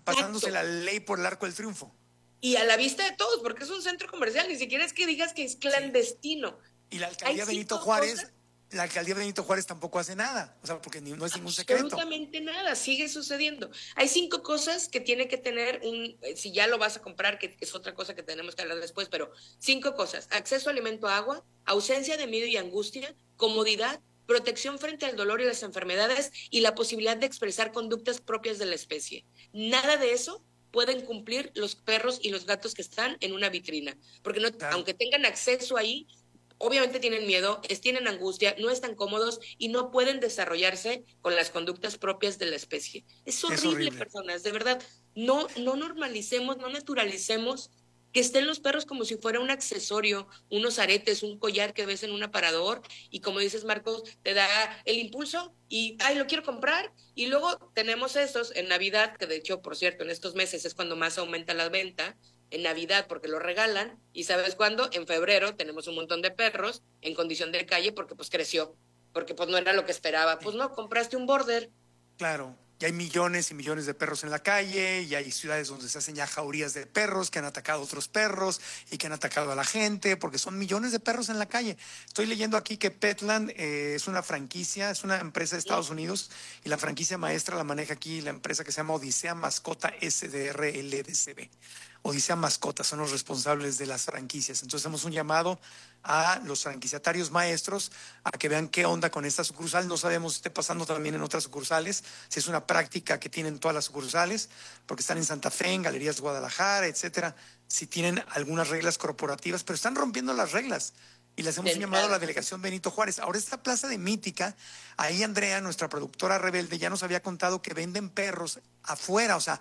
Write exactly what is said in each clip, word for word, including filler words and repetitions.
pasándose la ley por el arco del triunfo. Y a la vista de todos, porque es un centro comercial, ni siquiera es que digas que es clandestino. Sí. Y la alcaldía Benito Juárez, cosas? la alcaldía Benito Juárez tampoco hace nada, o sea, porque ni, no es ningún secreto. Absolutamente nada, sigue sucediendo. Hay cinco cosas que tiene que tener un, si ya lo vas a comprar, que es otra cosa que tenemos que hablar después, pero cinco cosas: acceso a alimento, agua, ausencia de miedo y angustia, comodidad, protección frente al dolor y las enfermedades y la posibilidad de expresar conductas propias de la especie. Nada de eso pueden cumplir los perros y los gatos que están en una vitrina, porque no, claro, aunque tengan acceso ahí, obviamente tienen miedo, es, tienen angustia, no están cómodos y no pueden desarrollarse con las conductas propias de la especie. Es horrible, es horrible. Personas, de verdad, no, no normalicemos, no naturalicemos que estén los perros como si fuera un accesorio, unos aretes, un collar que ves en un aparador y, como dices, Marcos, te da el impulso y, ay, lo quiero comprar. Y luego tenemos estos en Navidad, que de hecho, por cierto, en estos meses es cuando más aumenta la venta, en Navidad porque lo regalan, y ¿sabes cuándo? En febrero tenemos un montón de perros en condición de calle porque pues creció, porque pues no era lo que esperaba. Pues no, compraste un border. Claro. Y hay millones y millones de perros en la calle, y hay ciudades donde se hacen ya jaurías de perros que han atacado a otros perros y que han atacado a la gente, porque son millones de perros en la calle. Estoy leyendo aquí que Petland eh, es una franquicia, es una empresa de Estados Unidos, y la franquicia maestra la maneja aquí la empresa que se llama Odisea Mascota S D R L D C B. Odisea Mascota son los responsables de las franquicias. Entonces hacemos un llamado a los franquiciatarios maestros a que vean qué onda con esta sucursal. No sabemos si esté pasando también en otras sucursales, si es una práctica que tienen todas las sucursales, porque están en Santa Fe, en Galerías Guadalajara, etcétera, si tienen algunas reglas corporativas, pero están rompiendo las reglas. Y le hacemos un llamado a la delegación Benito Juárez. Ahora, esta plaza de Mítica, ahí Andrea, nuestra productora rebelde, ya nos había contado que venden perros afuera. O sea,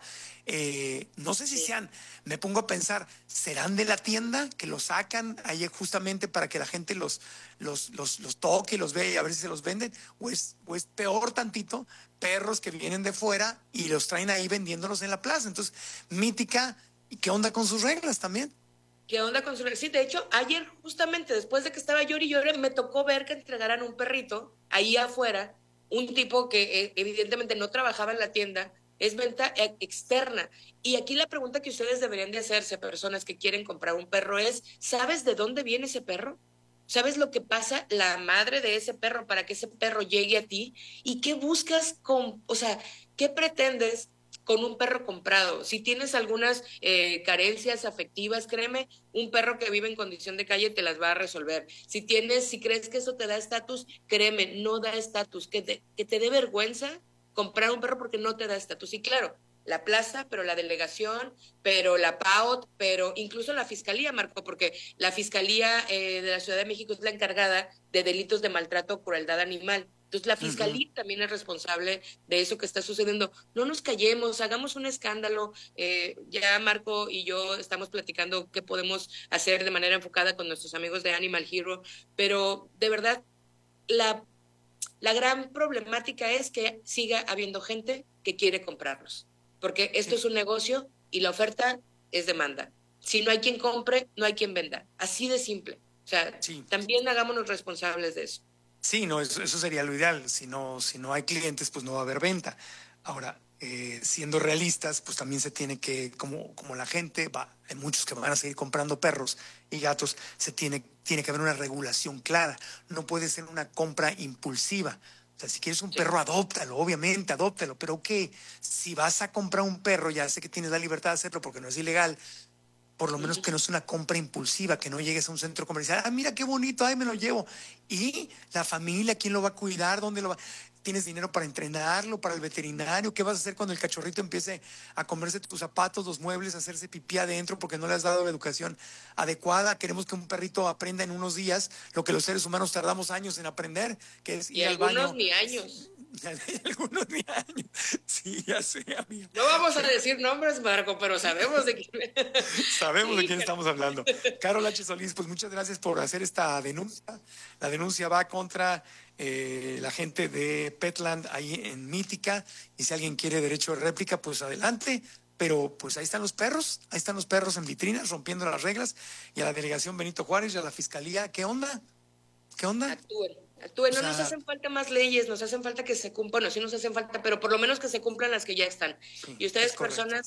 eh, no sé si sean, me pongo a pensar, ¿serán de la tienda que los sacan ahí justamente para que la gente los, los, los, los toque y los vea y a ver si se los venden? ¿O es, o es peor tantito, perros que vienen de fuera y los traen ahí vendiéndolos en la plaza? Entonces, Mítica, ¿y qué onda con sus reglas también? ¿Qué onda con su...? Sí, de hecho, ayer justamente después de que estaba llori y llore, me tocó ver que entregaran un perrito ahí afuera, un tipo que eh, evidentemente no trabajaba en la tienda, es venta eh, externa. Y aquí la pregunta que ustedes deberían de hacerse, personas que quieren comprar un perro, es, ¿sabes de dónde viene ese perro? ¿Sabes lo que pasa la madre de ese perro para que ese perro llegue a ti? ¿Y qué buscas con, o sea, qué pretendes con un perro comprado? Si tienes algunas eh, carencias afectivas, créeme, un perro que vive en condición de calle te las va a resolver. Si tienes, si crees que eso te da estatus, créeme, no da estatus. Que te, que te dé vergüenza comprar un perro porque no te da estatus. Y claro, la plaza, pero la delegación, pero la P A O T, pero incluso la Fiscalía, Marco, porque la Fiscalía eh, de la Ciudad de México es la encargada de delitos de maltrato o crueldad animal. Entonces la Fiscalía uh-huh. también es responsable de eso que está sucediendo. No nos callemos, hagamos un escándalo. Eh, ya Marco y yo estamos platicando qué podemos hacer de manera enfocada con nuestros amigos de Animal Hero, pero de verdad, la, la gran problemática es que siga habiendo gente que quiere comprarlos, porque esto sí. es un negocio y la oferta es demanda. Si no hay quien compre, no hay quien venda. Así de simple. O sea, sí. también hagámonos responsables de eso. Sí, no, eso, eso sería lo ideal. Si no, si no hay clientes, pues no va a haber venta. Ahora, eh, siendo realistas, pues también se tiene que, como, como la gente, va, hay muchos que van a seguir comprando perros y gatos, se tiene, tiene que haber una regulación clara. No puede ser una compra impulsiva. O sea, si quieres un sí. perro, adóptalo, obviamente, adóptalo. Pero que si vas a comprar un perro, ya sé que tienes la libertad de hacerlo porque no es ilegal, por lo menos que no es una compra impulsiva, que no llegues a un centro comercial, ah, mira qué bonito, ay, me lo llevo. Y la familia, ¿quién lo va a cuidar? ¿Dónde lo va? ¿Tienes dinero para entrenarlo, para el veterinario? ¿Qué vas a hacer cuando el cachorrito empiece a comerse tus zapatos, los muebles, a hacerse pipí adentro porque no le has dado la educación adecuada? Queremos que un perrito aprenda en unos días lo que los seres humanos tardamos años en aprender, que es ir y al baño. algunos ni años. Algunos ni años. Sí, ya sé, amiga. No vamos a decir nombres, Marco, pero sabemos de quién. Sabemos de quién estamos hablando. Carol H. Solís, pues muchas gracias por hacer esta denuncia. La denuncia va contra eh, la gente de Petland ahí en Mítica. Y si alguien quiere derecho de réplica, pues adelante. Pero pues ahí están los perros, ahí están los perros en vitrinas rompiendo las reglas. Y a la delegación Benito Juárez y a la fiscalía, ¿qué onda? ¿Qué onda? Actúen. Actúen. No o sea, nos hacen falta más leyes, nos hacen falta que se cumplan, no, sí nos hacen falta, pero por lo menos que se cumplan las que ya están. Sí, y ustedes, personas